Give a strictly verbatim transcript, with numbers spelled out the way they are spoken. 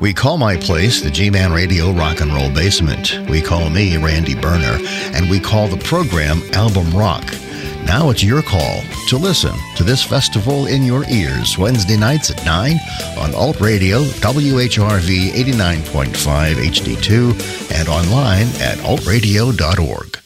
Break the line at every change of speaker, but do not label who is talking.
We call my place the G-Man Radio Rock and Roll Basement. We call me Randy Berner, and we call the program Album Rock. Now it's your call to listen to this festival in your ears, Wednesday nights at nine on Alt Radio, W H R V eighty-nine point five H D two, and online at alt radio dot org.